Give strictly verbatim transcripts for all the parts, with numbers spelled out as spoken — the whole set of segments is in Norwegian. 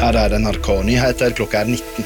Her er N R K Nyheter, klokka er nitten.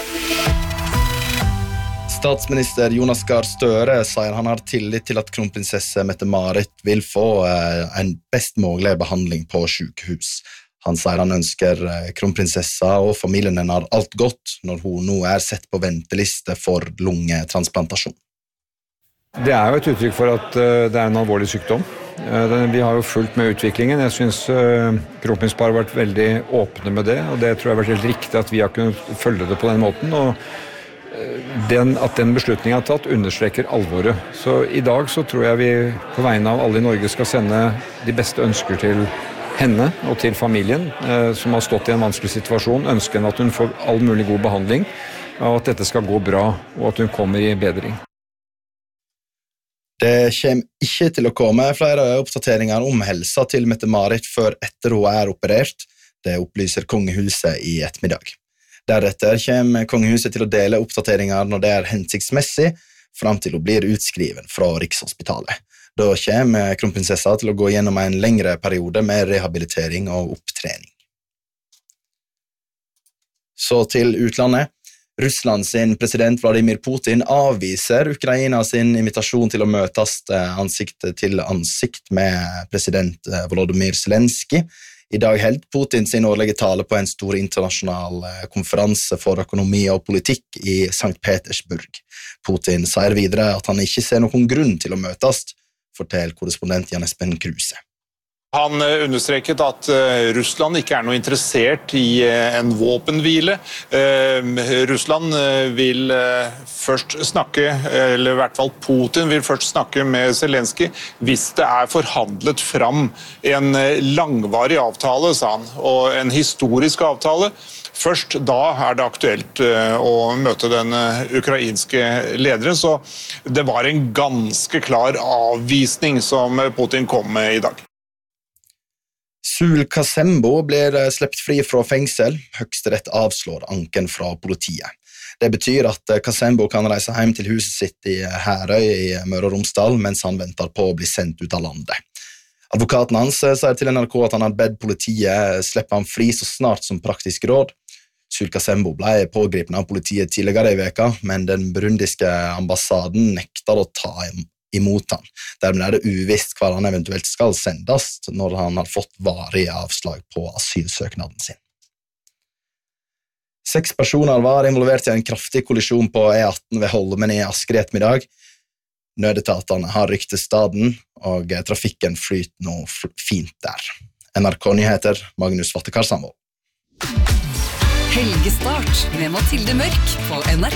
Statsminister Jonas Gahr Støre sier han har tillit til at kronprinsesse Mette-Marit vil få en best mulig behandling på sykehus. Han sier han ønsker kronprinsessa og familien hennes alt godt når hun nå er sett på venteliste for lungetransplantasjon. Det er jo et uttrykk for at det er en alvorlig sykdom. Vi har jo fulgt med utviklingen. Jeg synes kronprinsparet har vært veldig åpne med det, og det tror jeg har vært helt riktig at vi har kunnet følge det på den måten, og den, at den beslutningen er tatt understreker alvoret. Så i dag så tror jeg vi på vegne av alle i Norge skal sende de beste ønsker til henne og til familien, som har stått i en vanskelig situasjon, ønsker henne at hun får all mulig god behandling, og at dette skal gå bra, og at hun kommer i bedring. Det kommer ikke til å komme flere oppdateringer om helsa til Mette-Marit før etter hun er operert. Det opplyser kongehuset i ettermiddag. Deretter kommer kongehuset til å dele oppdateringer når det er hensiktsmessig, frem til hun blir utskriven fra Rikshospitalet. Da kommer kronprinsessa til å gå gjennom en lengre periode med rehabilitering og opptrening. Så til utlandet. Russland sin president Vladimir Putin avviser Ukraina sin invitasjon til å møtes ansikt til ansikt med president Volodymyr Zelensky. I dag held Putin sin årlige tale på en stor internasjonal konferanse for økonomi og politikk i Sankt Petersburg. Putin sier videre at han ikke ser noen grunn til å møtes, forteller korrespondent Jan Espen Kruse. Han understreket at Russland ikke er noe interessert i en våpenhvile. Russland vil først snakke, eller i hvert fall Putin vil først snakke med Zelensky hvis det er forhandlet fram en langvarig avtale, sa han, og en historisk avtale. Først da er det aktuelt å møte den ukrainske lederen, så det var en ganske klar avvisning som Putin kom med i dag. Sul Kasembo blir slept fri fra fengsel. Høyesterett avslår anken fra politiet. Det betyr at Kasembo kan reise hjem til huset sitt i Herøy i Møre og Romsdal, mens han venter på å bli sendt ut av landet. Advokaten hans sier til N R K at han har bedt politiet slippe han fri så snart som praktisk råd. Sul Kasembo ble pågripet av politiet tidligere i veka, men den burundiske ambassaden nekter å ta imot han. Dermed er det uvisst hva han eventuelt skal sendes når han har fått varig avslag på asylsøknaden sin. Seks personer var involvert i en kraftig kollisjon på E atten ved Holmen i Asker i ettermiddag. Nødetatene har rykt til staden, og trafikken flyter nå fint der. N R K Nyheter, Magnus Vattekar Sandvold. Helgestart med Mathilde Mørk på N R K.